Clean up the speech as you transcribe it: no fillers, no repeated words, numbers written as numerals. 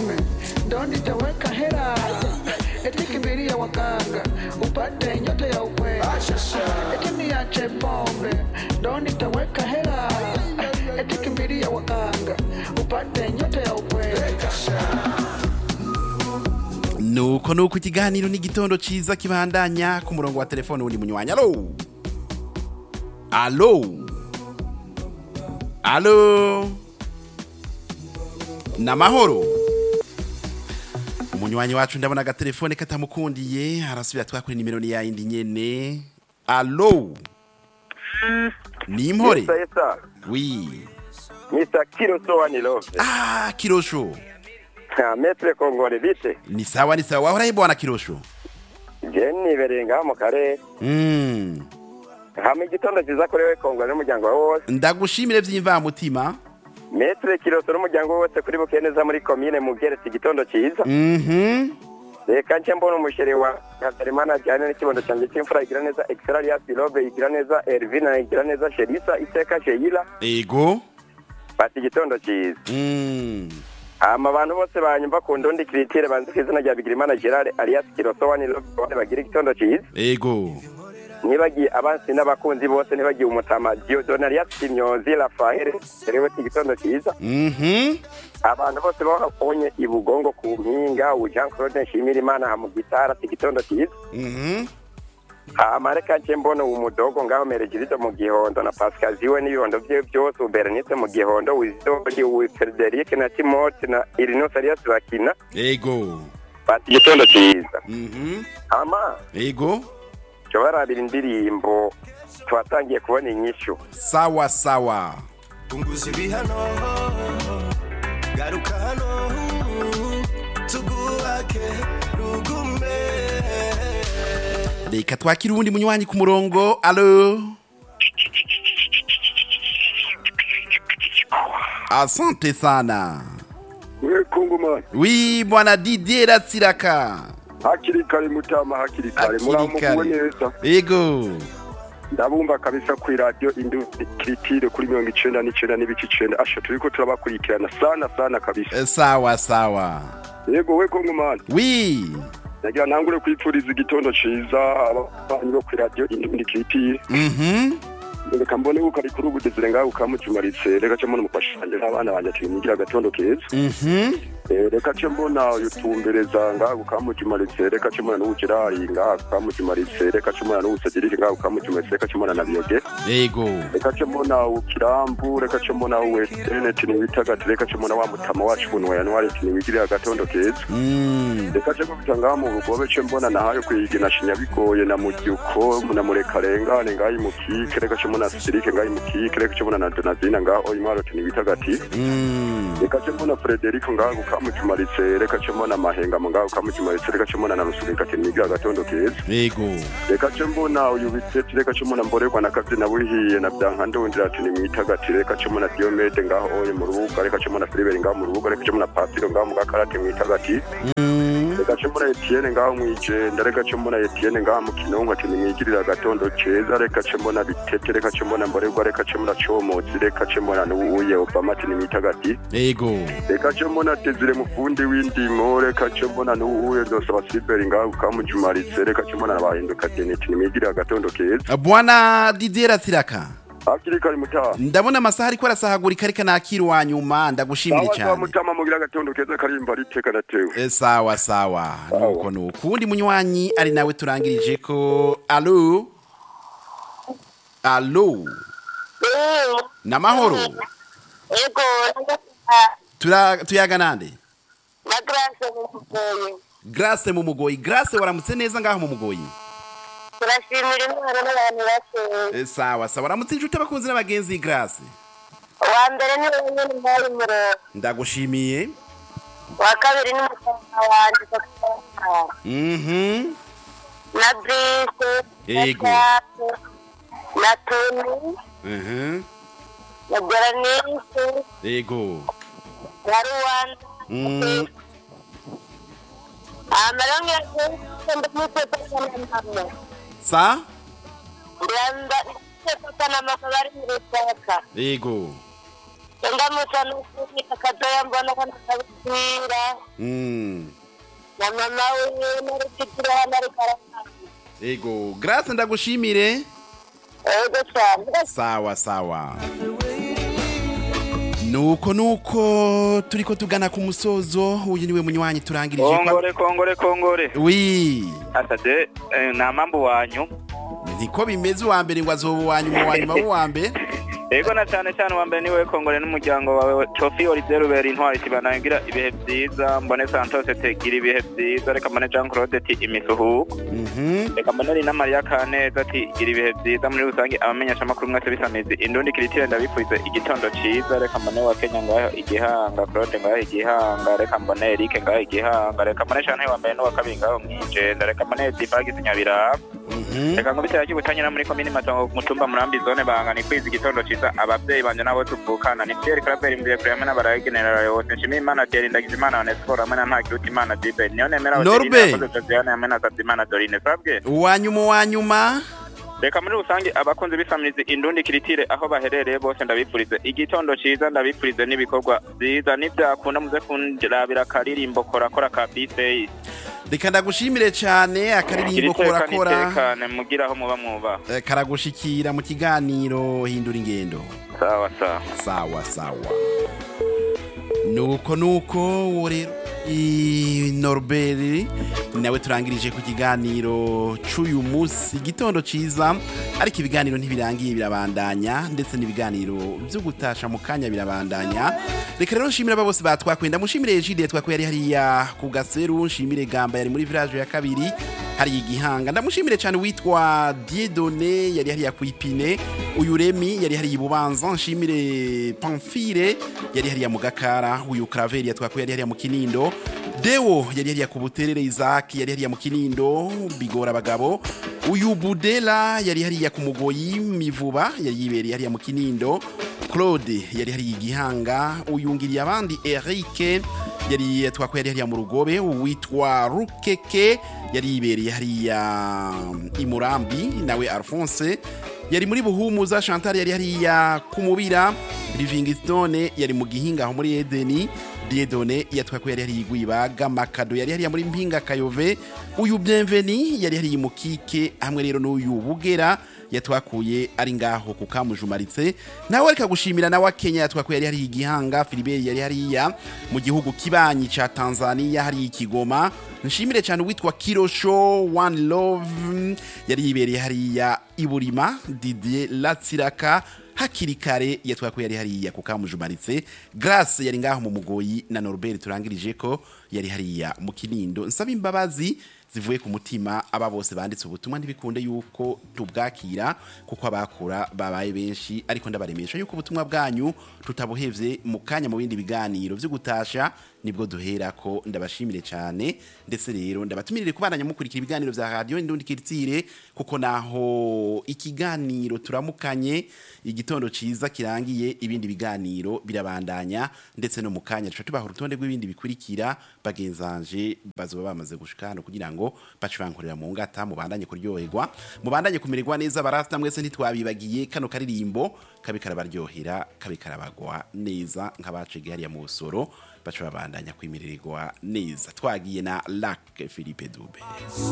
ndo nitaweka hela eti kimbilia waganga upate nyota ya ukweli, eti niache pombe ndo nitaweka hela eti kimbilia waganga upate nyota ya ukweli. nuko ikiganiro n'igitondo ciza kibandanya ku murongo wa telefone wundi munywanyi. Alo namahoro. Umunywanyi wacu ndabona agatelefone katamukundiye, arasubira twakuri nimero ni yindi nyene. Alo ni impore. Yes, oui Mr. Kirosho wa Nilove. Kirosho. Metre Kongore bite? Ni sawa wahora bwana Kirosho. Jenni berenga mu kare. Hame gitondo kiza korewe Kongore n'umuryango wose. Ndagushimire vy'imva mutima. Metre Kirosho n'umuryango wose kuri bukeneza muri commune Mugeretse igitondo kiza. Reka nce mbona umusheri wa Katarimana cyane n'ikibondo cyanjye cy'imfura igira neza Extralia Pilobe igira neza Ervina igira neza Sherisa Iteka Sheila. Ego. Bati igitondo kiza. Abantu bose banyumva ku ndondi kiritire banze izina rya Bigirimana Gerard alias Kirosho wa Nilove bagira igitondo kiza. Ego. Nibagiye abansi n'abakunzi bose nibagiye umutama Diodone alias Kimyozi Rafael rewe igitondo kiza. Abantu bose babonye ibugongo ku mpinga Jean Claude Nshimirimana mu gitara igitondo kiza. Amareka nje mbona umudogo ngaho Meregirido mu Gihondo na Pascal ziwe n'ibihondo bye byose Berenice mu Gihondo Wizodi Frederic na Timote na Irinos alias Bakina. Ego. Bati igitondo kiza. Ego. Barabira indirimbo twatangiye kubona inyishu. Sawa. Punguza ibihano garuka hano tuguhake rugume. Reka twakira uwundi munywanyi ku murongo. Alo. Asante sana. Kongomani. Oui bwana Didier Ratsiraka. Hakiri kare mutama hakiri kare muramukuwe neza. Ego. Ndabumva kabisa ku radio Indundi Kiritire kuri 99 n'ibice 9 asha turiko turabakurikirana sana kabisa. Sawa. Yego we Kongomani. Oui. Nagira nangure kwipfuriza igitondo ciza ababanyi bo ku radio Indundi Kiritire. Reka mbone uko ari kuri ubudezire ngaho ukamucumaritse reka cyo mbona umufashanje n'abana banje timigira gatondo keza. Reka cyo mbona yutumbereza ngaho ukamucumaritse reka cyo mbona n'ukirari ngaho ukamucumaritse reka cyo mbona n'usagirike ngaho ukamucumaritse reka cyo mbona na biyoge. Yego. Reka cyo mbona ukirambu reka cyo mbona wetene tinibitaga reka cyo mbona wa mutama wacu bunwa January tinibigira gatondo keza. Reka cyo kubitanga mu rugobe cyo mbona nahayo kwigina Shinyabigoye na Mugyuko na Murekarengane ngaho imukike reka cyo mbona Sirike ngaho imukike reka cyo mbona na Donazina ngaho imaro tinibitagati. Reka cyo mbona Frederic ngaho ukamucumaritse reka cyo mbona Mahenga ngaho ukamucumaritse reka cyo mbona na Rusubika tinibigira gatondo keza. Yego. Reka cyo mbona uyu bitetse reka cyo mbona Mborerwa na Kavina buhiye na Byankandondira tinimwitagati reka cyo mbona Diomede ngaho oye mu rubuga reka cyo mbona Filibert ngaho mu rubuga reka cyo mbona Patiro ngaho mu gakarate mwitagati. Reka cyo mbona Etienne ngaho mwijenda reka cyo mbona Etienne ngaho mu Kinonko tinimwigirira gatondo keza reka cyo mbona Bitete reka cyo mbona Mborerwa reka cyo mbona Comozi reka cyo mbona n'uye Obama tinimwitagati. Yego. Reka cyo mbona Desire Mufundi w'indimo reka cyo mbona n'uye Dosaba Silver ngaho ukamujumaritse reka cyo mbona abahinduka tinimwigirira gatondo keza. Bwana Didier Ratsiraka. Hakiri kare mutaha. Ndabona amasaha ariko arasahagurika ariko nakiri wa nyuma ndagushimire cyane. Sawa mutama mugira gatondo keza karimba riteka natewe. Sawa. Nuko kundi munywanyi ari nawe turangirije ko. Alo. Namahoro. Ego. Tuyaga nande? Na Grace mu Mugoyi. Grace waramutse neza ngaho mu Mugoyi. Turashimira Imana n'abantu bake. Sawa waramutse inshuti abakunzi n'abagenzi Grace. Wa mbere ni wenyine mwari muro. Ndagushimiye. Wa kabiri ni mutama wanje na Brice. Ego. Na Tony. Na Berenice. Ego. Na Rwanda. Amalonge ya Sa? Rwanda na makabari mu Rusaka. Ego. ndamutsa n'ukuri akadoya mbona ko nakabwira na mama wiwe n'urupitiro hano ariko arakora. Ego, Grace ndagushimire. Ego cyane. Sawa. Nuko turiko tugana ku musozo. Uyu niwe munywanyi turangirije kwa. Kongore. Oui. Asade na mambo wanyu. Niko bimeze uwa mbere ngo azoba wanyuma uwa mbere. Ego na cyane wa mbere niwe Kongore n'umuryango wawe Trophy Olivier Rubera intwari kibanagira ibihe byiza mbone Santos tegira ibihe byiza reka mbone Jean Claude ati imisuhu. Reka mbone na Maria Kaneza ati gira ibihe byiza muri rusange abamenyesha makuru mwese bisamizi indundi kiritire ndabipfuize igitondo ciza reka mbone wa Kenya ngaho igihanga Claude ngaho igihanga reka mbone Eric ngaho igihanga reka mbone Chanel wa mbere no wa kabiri ngaho mwinjenda reka mbone Dipagi Nyabira. Reka ngubitse yakibutanyira muri komini Matongo ku mutumba Murambi zone bangani kwiza igitondo ciza abavyeyi banje nabo tuvukana ni Pierre Claver imbere kuri amena baragenerera yose nshimi Imana Pierre Ndagizimana wa Nesfor amena nta kiruti Imana Dibe niyo nemera abakoze amena Imana Dorine sabwe wanyuma reka muri rusange abakunzi bisamiriza indundi kiritire aho baherereye bose ndabipfurize igitondo ciza ndabipfurize n'ibikorwa byiza n'ibyakunda muze kundirabira karirimbo kora kabise. Reka ndagushimire cyane akaririmbo kora tekane mugira aho muba mwuba karagushikira mu kiganiro hindura ingendo. Sawa. Nuko rero Norbert nawe turangirije ku kiganiro cy'uyu munsi gitondo ciza ariko ibiganiro ntibirangiye birabandanya ndetse n'ibiganiro byo gutasha mu kanya birabandanya. Reka rero nshimira aba bose batwakwenda mushimire Egide twakuye ari hariya ku Gaseru nshimire Gamba yari muri village ya kabiri hari igihanga ndamushimire cyane witwa Dieudonné yari hariya ku Ipine uyu Remi yari hariya Bubanza nshimire Pamphile yari hariya mu Gakara uyu Claver yatwakuye yari hariya mu Kinindo Deo yari hariya ku Buterere Isaac yari hariya mu Kinindo Bigora abagabo uyu Budela yari hariya ku Mugoyi Mivuba yari yibereye hariya mu Kinindo Claude yari hariya igihanga uyungiriye abandi Eric yari twakuye yari hariya mu Rugobe witwa Rukeke yari yibereye hariya Imurambi nawe Alphonse yari muri Buhumuza Chantal yari hariya kumubira Livingstone yari mu Gihinga aho muri Edeni Dieudonné yatwakuye yari hariya Igwibaga Makado yari hariya muri Mpinga Kayove uyu Bienveni yari hariya mu Kike hamwe rero n'uyu Bugera yatwakuye ari ngaho ku Kamujumaritse nawe reka gushimira na wa Kenya yatwakuye yari hariya Igihanga Philibert yari hariya mu gihugu kibanyi ca Tanzania hariya Kigoma nshimire cyane witwa Kirosho One Love yari yibereye hariya Iburima Didier Latsiraka hakiri kare yatwakuye yari hariya ku Kamujumaritse Grace yari ngaho mu Mugoyi na Norbert turangirije ko yari hariya mu Kinindo nsaba imbabazi zivuye ku mutima aba bose banditse ubutumwa ntibikunde yuko tubwakira kuko abakura babaye benshi ariko ndabaremesha yuko ubutumwa bwanyu tutabuhevye mu kanya mu bindi biganiro byo gutasha nibwo duhera ko ndabashimire cyane ndetse rero ndabatumirire kubandanya mukurikira ibiganiro vya radio Indundi Kiritire kuko naho ikiganiro turamukanye igitondo ciza kirangiye ibindi biganiro birabandanya ndetse no mukanya tubaha urutonde rw'ibindi bikurikira bagenzanje bazoba bamaze gushikana kugira ngo bacurankorera mu ngata mubandanye kuryoherwa mubandanye kumererwa neza barasta mwese ntitwabibagiye kano karirimbo kabikara baryohera kabikara bagwa neza nk'abacege hariya mu Busoro bacura bandanya kwimirirwa neza twagiye na Lac Philippe Dube.